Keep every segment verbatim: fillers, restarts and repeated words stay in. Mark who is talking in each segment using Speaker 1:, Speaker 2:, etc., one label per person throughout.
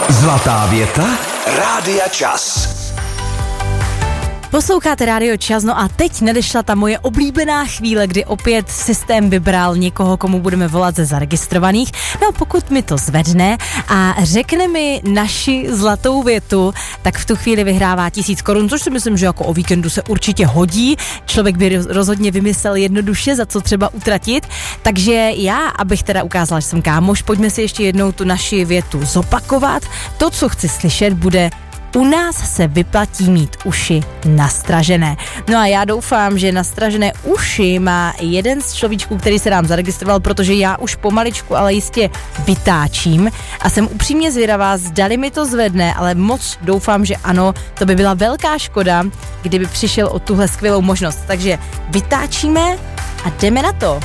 Speaker 1: Zlatá věta Rádia Čas.
Speaker 2: Posloucháte Rádio Čas, no a teď nadešla ta moje oblíbená chvíle, kdy opět systém vybral někoho, komu budeme volat ze zaregistrovaných. No pokud mi to zvedne a řekne mi naši zlatou větu, tak v tu chvíli vyhrává tisíc korun, což si myslím, že jako o víkendu se určitě hodí. Člověk by rozhodně vymyslel jednoduše, za co třeba utratit. Takže já, abych teda ukázala, že jsem kámoš, pojďme si ještě jednou tu naši větu zopakovat. To, co chci slyšet, bude: u nás se vyplatí mít uši nastražené. No a já doufám, že nastražené uši má jeden z človíčků, který se nám zaregistroval, protože já už pomaličku, ale jistě vytáčím a jsem upřímně zvědavá, zdali mi to zvedne, ale moc doufám, že ano, to by byla velká škoda, kdyby přišel o tuhle skvělou možnost. Takže vytáčíme a jdeme na to.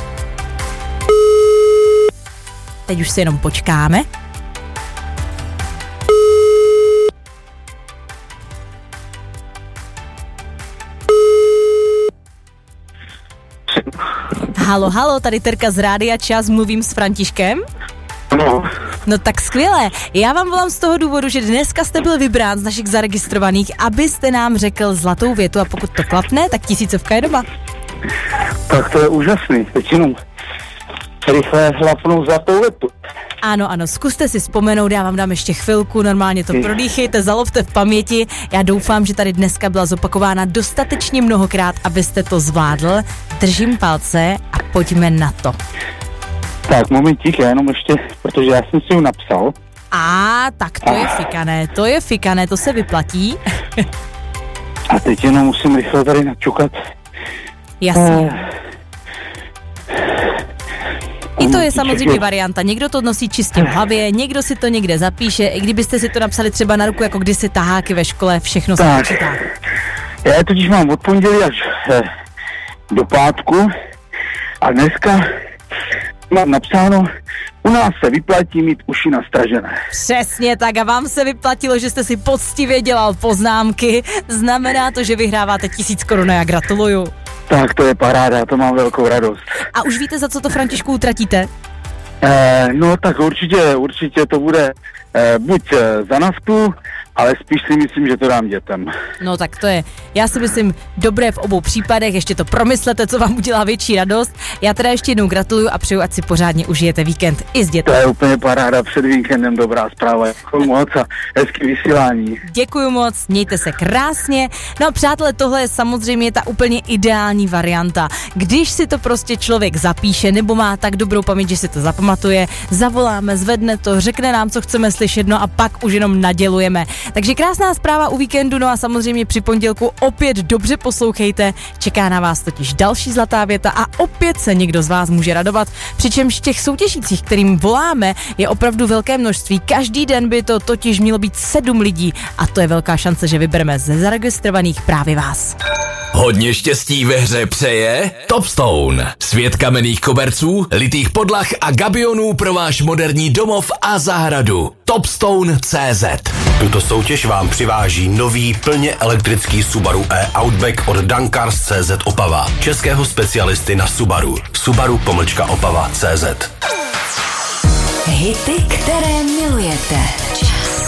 Speaker 2: Teď už si jenom počkáme. Halo, halo, tady Terka z Rádia Čas, mluvím s Františkem.
Speaker 3: No.
Speaker 2: No tak skvělé, já vám volám z toho důvodu, že dneska jste byl vybrán z našich zaregistrovaných, abyste nám řekl zlatou větu a pokud to klapne, tak tisícovka je doma.
Speaker 3: Tak to je úžasný, teď jenom rychle hlapnou zlatou větu.
Speaker 2: Ano, ano, zkuste si vzpomenout, já vám dám ještě chvilku, normálně to prodýchejte, zalovte v paměti. Já doufám, že tady dneska byla zopakována dostatečně mnohokrát, abyste to zvládl. Držím palce a pojďme na to.
Speaker 3: Tak, momentík, já jenom ještě, protože já jsem si ji napsal.
Speaker 2: A tak to je fikané, to je fikané, to se vyplatí.
Speaker 3: A teď jenom musím rychle tady načukat.
Speaker 2: Jasně.
Speaker 3: Uh,
Speaker 2: I to je samozřejmě varianta. Někdo to nosí čistě v hlavě, někdo si to někde zapíše, i kdybyste si to napsali třeba na ruku, jako kdysi taháky ve škole, všechno se počítá.
Speaker 3: Já je totiž mám od pondělí až eh, do pátku a dneska mám napsáno: u nás se vyplatí mít uši nastražené.
Speaker 2: Přesně tak a vám se vyplatilo, že jste si poctivě dělal poznámky. Znamená to, že vyhráváte tisíc korun a já gratuluju.
Speaker 3: Tak to je paráda, to mám velkou radost.
Speaker 2: A už víte, za co to, Františku, utratíte?
Speaker 3: Eh, no tak určitě, určitě to bude eh, buď eh, za naftu, ale spíš si myslím, že to dám dětem.
Speaker 2: No tak to je, já si myslím, dobré v obou případech, ještě to promyslete, co vám udělá větší radost. Já teda ještě jednou gratuluju a přeju, ať si pořádně užijete víkend i s dětmi.
Speaker 3: To je úplně paráda, před víkendem dobrá zpráva, děkuju moc a hezký vysílání.
Speaker 2: Děkuju moc, mějte se krásně. No a přátelé, tohle je samozřejmě ta úplně ideální varianta. Když si to prostě člověk zapíše nebo má tak dobrou paměť, že si to zapamatuje, zavoláme, zvedne to, řekne nám, co chceme slyšet, no a pak už jenom nadělujeme. Takže krásná zpráva u víkendu, no a samozřejmě při pondělku opět dobře poslouchejte, čeká na vás totiž další zlatá věta a opět se někdo z vás může radovat, přičemž těch soutěžících, kterým voláme, je opravdu velké množství. Každý den by to totiž mělo být sedm lidí a to je velká šance, že vybereme ze zaregistrovaných právě vás.
Speaker 1: Hodně štěstí ve hře přeje Topstone. Svět kamenných koberců, litých podlah a gabionů pro váš moderní domov a zahradu. Topstone tečka cé zet.
Speaker 4: Tuto soutěž vám přiváží nový plně elektrický Subaru e-Outback od Dankars tečka cé zet Opava. Českého specialisty na Subaru. Subaru pomlčka Opava tečka cé zet.
Speaker 5: Hity, které milujete.